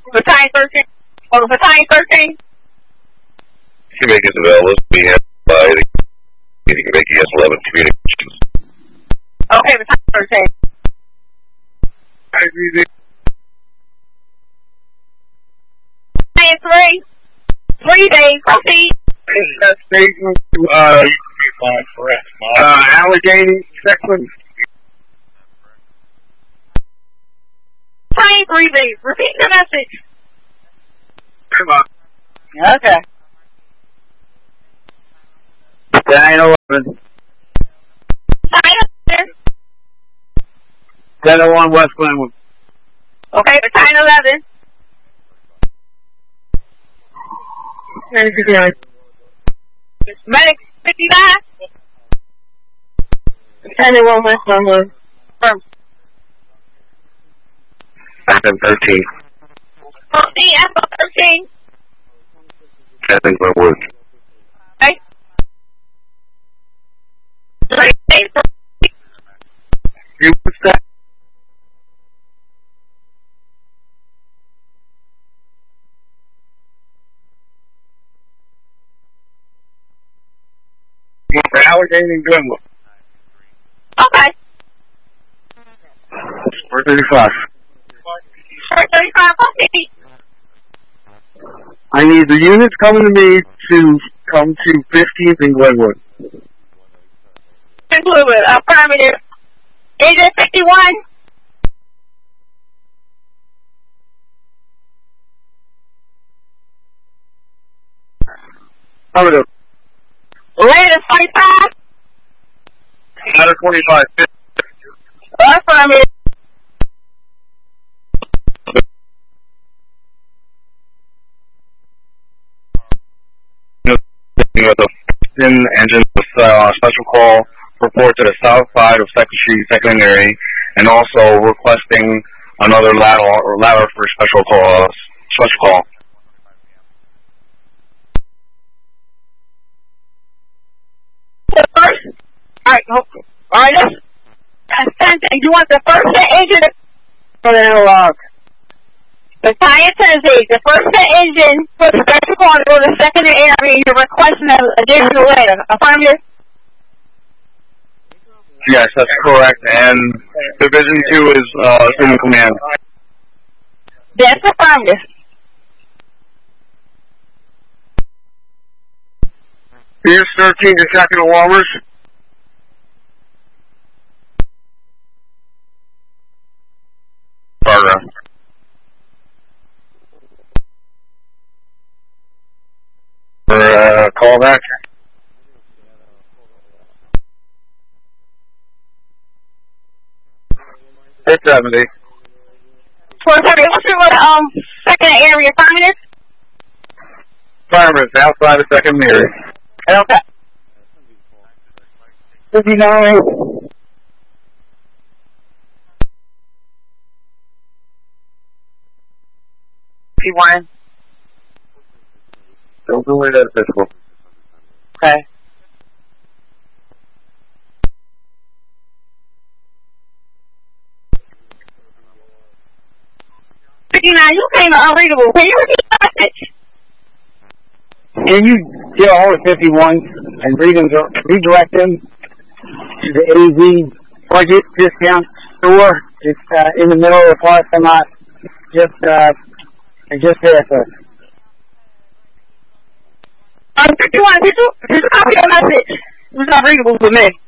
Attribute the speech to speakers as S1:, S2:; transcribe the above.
S1: Battalion 13. Oh, Battalion 13.
S2: You can make it available to be handled by the you can make ES11 communications.
S1: Okay, Battalion 13. Battalion 3. 3 days. Proceed.
S3: Station to Allegheny, Second.
S1: Battalion 3 days. Repeat the message.
S3: Come on.
S1: Okay.
S3: Battalion 11.
S1: Battalion
S3: 1001 West Glenwood.
S1: Okay, Battalion 11. Medic 59.
S3: Battalion 1 West Glenwood.
S1: Firm.
S2: Captain 13.
S1: Proceed, Alpha 13.
S2: Captain Glenwood.
S1: Okay. 3 days.
S3: You what's that? Allegheny, Glenwood.
S1: Okay.
S3: 435.
S1: 435. Proceed.
S3: I need the units coming to me to come to 15th in Glenwood.
S1: Glenwood. Affirmative. Agent 51.
S3: Affirmative.
S1: Latest 45.
S3: Ladder 25.
S1: Affirmative.
S2: With the engine special call report to the south side of 2nd Street Secondary, and also requesting another ladder for special call.
S1: The first. Alright, that's you want the first engine for the analog. Battalion 10 the first engine for the special call to go to the secondary area. You're requesting an additional ladder. Affirmative.
S2: Yes, that's correct. And Division 2 is in command.
S1: That's affirmative.
S3: Here's 13 attacking alarmers.
S2: Barbara. For call back.
S3: It's 70.
S1: 470. What's your second area affirmative?
S3: Affirmative. Outside of secondary.
S1: Okay.
S3: 59.
S1: P1.
S3: Don't do it at physical.
S1: Okay. You came unreadable. Can you repeat the message?
S3: Can you get all the 51 and redirect them to the AZ budget discount store? It's in the middle of the parking lot. Just there for
S1: 51, did you copy the message? It was unreadable for me.